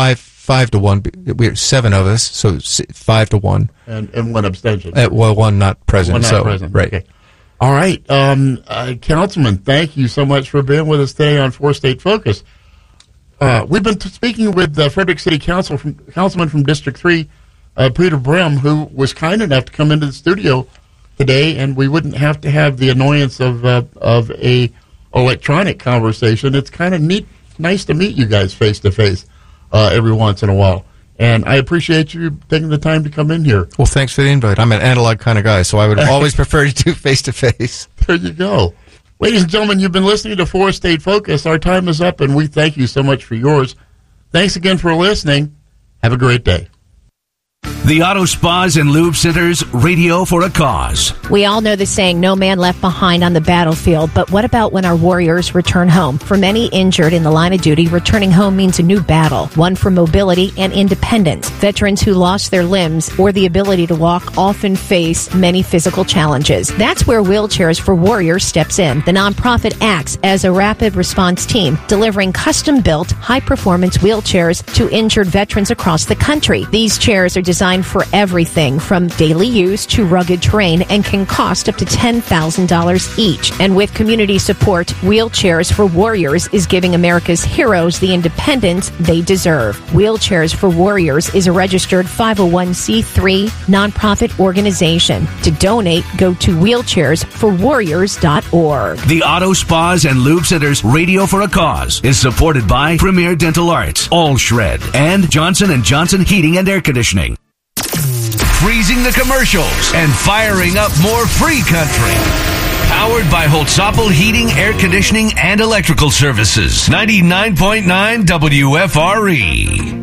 5 to 1. We're 7 of us, so 5 to 1. And one abstention. Well, one not present. One not present. Right. Okay. All right. Councilman, thank you so much for being with us today on 4-State Focus. We've been speaking with Frederick City Councilman from District 3, Peter Brehm, who was kind enough to come into the studio today, and we wouldn't have to have the annoyance of a electronic conversation. It's kind of nice to meet you guys face to face every once in a while. And I appreciate you taking the time to come in here. Well, thanks for the invite. I'm an analog kind of guy, so I would always prefer to do face-to-face. There you go. Ladies and gentlemen, you've been listening to 4-State Focus. Our time is up, and we thank you so much for yours. Thanks again for listening. Have a great day. The Auto Spas and Lube Centers, radio for a cause. We all know the saying, no man left behind on the battlefield, but what about when our warriors return home? For many injured in the line of duty, returning home means a new battle, one for mobility and independence. Veterans who lost their limbs or the ability to walk often face many physical challenges. That's where Wheelchairs for Warriors steps in. The nonprofit acts as a rapid response team, delivering custom-built, high-performance wheelchairs to injured veterans across the country. These chairs are designed for everything from daily use to rugged terrain and can cost up to $10,000 each. And with community support, Wheelchairs for Warriors is giving America's heroes the independence they deserve. Wheelchairs for Warriors is a registered 501c3 nonprofit organization. To donate, go to wheelchairsforwarriors.org. The Auto Spas and Lube Centers, radio for a cause, is supported by Premier Dental Arts, All Shred, and Johnson & Johnson Heating and Air Conditioning. Freezing the commercials and firing up more free country. Powered by Holtzapfel Heating, Air Conditioning, and Electrical Services. 99.9 WFRE.